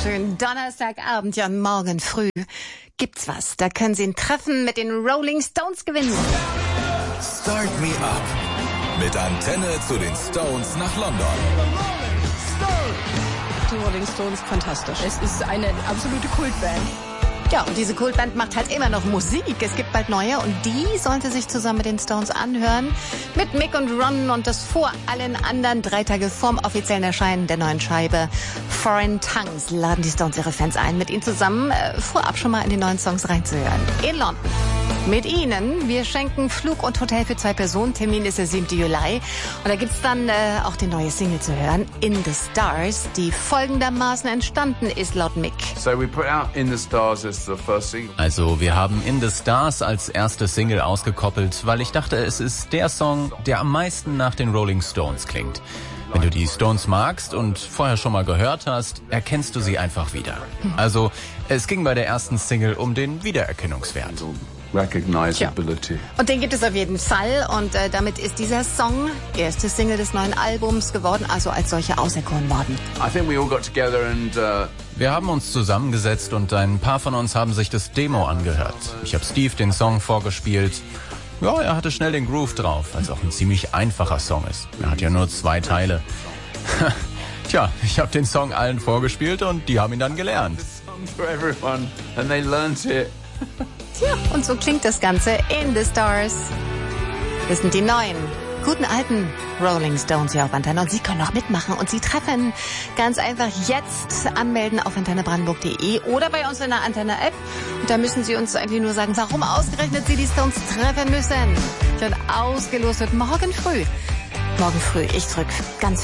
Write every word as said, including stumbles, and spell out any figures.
schön. Donnerstagabend, ja, morgen früh gibt's was. Da können Sie ein Treffen mit den Rolling Stones gewinnen. Start Me Up. Mit Antenne zu den Stones nach London. Die Rolling Stones, fantastisch. Es ist eine absolute Kultband. Ja, und diese Kultband macht halt immer noch Musik. Es gibt bald neue und die sollte sich zusammen mit den Stones anhören. Mit Mick und Ron und das vor allen anderen drei Tage vorm offiziellen Erscheinen der neuen Scheibe Foreign Tongues laden die Stones ihre Fans ein, mit ihnen zusammen äh, vorab schon mal in die neuen Songs reinzuhören. In London. Mit Ihnen. Wir schenken Flug und Hotel für zwei Personen. Termin ist der siebten Juli. Und da gibt's dann äh, auch die neue Single zu hören, In the Stars, die folgendermaßen entstanden ist laut Mick. So we put out In the Stars as the first single. Also wir haben In the Stars als erste Single ausgekoppelt, weil ich dachte, es ist der Song, der am meisten nach den Rolling Stones klingt. Wenn du die Stones magst und vorher schon mal gehört hast, erkennst du sie einfach wieder. Also es ging bei der ersten Single um den Wiedererkennungswert. Recognizability. Ja. Und den gibt es auf jeden Fall. Und äh, damit ist dieser Song erste Single des neuen Albums geworden, also als solche auserkoren worden. I think we all got together and uh Wir haben uns zusammengesetzt und ein paar von uns haben sich das Demo angehört. Ich habe Steve den Song vorgespielt. Ja, er hatte schnell den Groove drauf, weil es auch ein ziemlich einfacher Song ist. Er hat ja nur zwei Teile. Tja, ich habe den Song allen vorgespielt und die haben ihn dann gelernt. for everyone and they learnt it. Tja, und so klingt das Ganze In the Stars. Das sind die neuen, guten alten Rolling Stones hier auf Antenne. Und Sie können auch mitmachen und Sie treffen. Ganz einfach jetzt anmelden auf antenne brandenburg punkt de oder bei uns in der Antenne-App. Und da müssen Sie uns eigentlich nur sagen, warum ausgerechnet Sie die Stones treffen müssen. Dann ausgelost wird morgen früh. Morgen früh, ich drück ganz